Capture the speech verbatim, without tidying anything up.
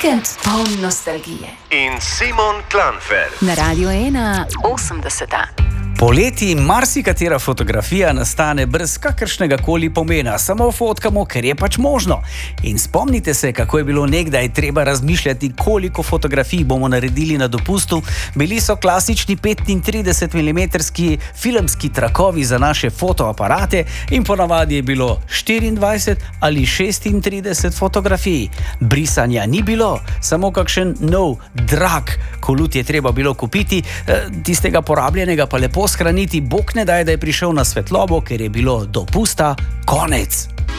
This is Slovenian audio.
Vikend poln nostalgije. In Simon Klanfer. Na Radio ena osemdeseta. Poleti marsikatera fotografija nastane brez kakršnega koli pomena, samo fotkamo, ker je pač možno. In spomnite se, kako je bilo nekdaj treba razmišljati, koliko fotografij bomo naredili na dopustu. Bili so klasični petintrideset milimetrski filmski trakovi za naše fotoaparate in ponavadi je bilo štiriindvajset ali šestintrideset fotografij. Brisanja ni bilo, samo kakšen nov, drag kolut je treba bilo kupiti, tistega porabljenega pa lepo shraniti, bog ne daj, da je prišel na svetlobo, ker je bilo dopusta konec.